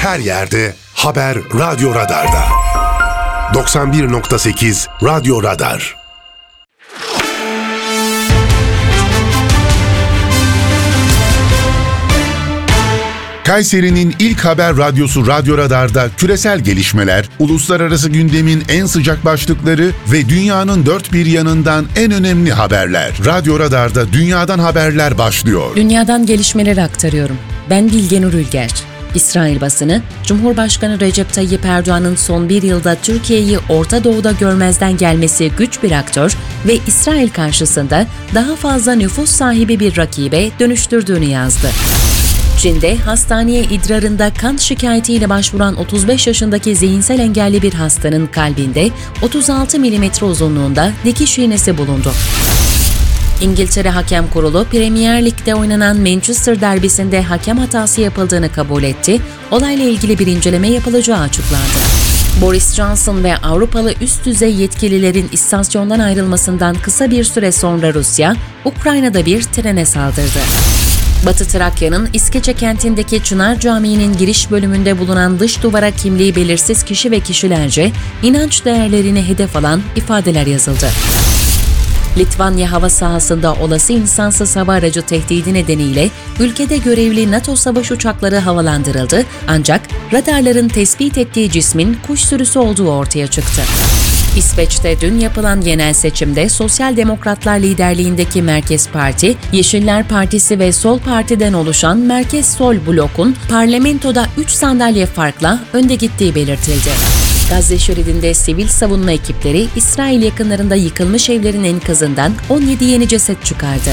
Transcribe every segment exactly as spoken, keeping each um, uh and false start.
her yerde, haber Radyo Radar'da. doksan bir nokta sekiz Radyo Radar. Kayseri'nin ilk haber radyosu Radyo Radar'da küresel gelişmeler, uluslararası gündemin en sıcak başlıkları ve dünyanın dört bir yanından en önemli haberler. Radyo Radar'da dünyadan haberler başlıyor. Dünyadan gelişmeleri aktarıyorum. Ben Bilge Nur Ülger. İsrail basını, Cumhurbaşkanı Recep Tayyip Erdoğan'ın son bir yılda Türkiye'yi Orta Doğu'da görmezden gelmesi güç bir aktör ve İsrail karşısında daha fazla nüfus sahibi bir rakibe dönüştürdüğünü yazdı. Çin'de hastaneye idrarında kan şikayetiyle başvuran otuz beş yaşındaki zihinsel engelli bir hastanın kalbinde otuz altı milimetre uzunluğunda dikiş iğnesi bulundu. İngiltere Hakem Kurulu, Premier Lig'de oynanan Manchester derbisinde hakem hatası yapıldığını kabul etti, olayla ilgili bir inceleme yapılacağı açıklandı. Boris Johnson ve Avrupalı üst düzey yetkililerin istasyondan ayrılmasından kısa bir süre sonra Rusya, Ukrayna'da bir trene saldırdı. Batı Trakya'nın İskeçe kentindeki Çınar Camii'nin giriş bölümünde bulunan dış duvara kimliği belirsiz kişi ve kişilerce inanç değerlerini hedef alan ifadeler yazıldı. Litvanya hava sahasında olası insansız hava aracı tehdidi nedeniyle ülkede görevli NATO savaş uçakları havalandırıldı, ancak radarların tespit ettiği cismin kuş sürüsü olduğu ortaya çıktı. İsveç'te dün yapılan genel seçimde Sosyal Demokratlar liderliğindeki Merkez Parti, Yeşiller Partisi ve Sol Parti'den oluşan Merkez Sol blokun parlamentoda üç sandalye farkla önde gittiği belirtildi. Gazze şeridinde sivil savunma ekipleri İsrail yakınlarında yıkılmış evlerin enkazından on yedi yeni ceset çıkardı.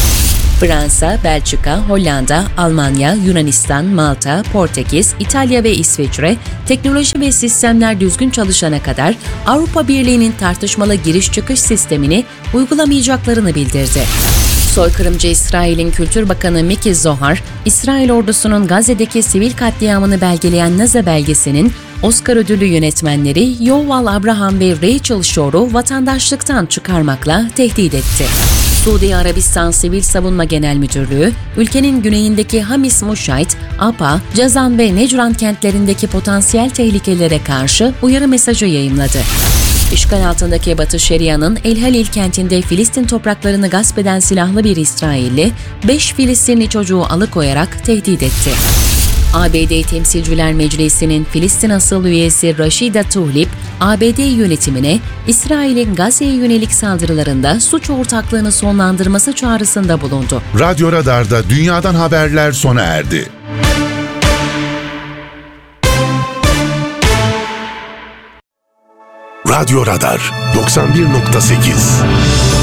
Fransa, Belçika, Hollanda, Almanya, Yunanistan, Malta, Portekiz, İtalya ve İsviçre, teknoloji ve sistemler düzgün çalışana kadar Avrupa Birliği'nin tartışmalı giriş-çıkış sistemini uygulamayacaklarını bildirdi. Soykırımcı İsrail'in Kültür Bakanı Miki Zohar, İsrail ordusunun Gazze'deki sivil katliamını belgeleyen Naza belgesinin Oscar ödüllü yönetmenleri Yoval Abraham ve Rachel Shor'u vatandaşlıktan çıkarmakla tehdit etti. Suudi Arabistan Sivil Savunma Genel Müdürlüğü, ülkenin güneyindeki Hamis Muşayt, Apa, Cazan ve Necran kentlerindeki potansiyel tehlikelere karşı uyarı mesajı yayımladı. İşgal altındaki Batı Şeria'nın El Halil kentinde Filistin topraklarını gasp eden silahlı bir İsrailli, beş Filistinli çocuğu alıkoyarak tehdit etti. A B D Temsilciler Meclisi'nin Filistin asıl üyesi Rashida Tlaib, A B D yönetimine İsrail'in Gazze'ye yönelik saldırılarında suç ortaklığını sonlandırması çağrısında bulundu. Radyo Radar'da dünyadan haberler sona erdi. Radyo Radar doksan bir nokta sekiz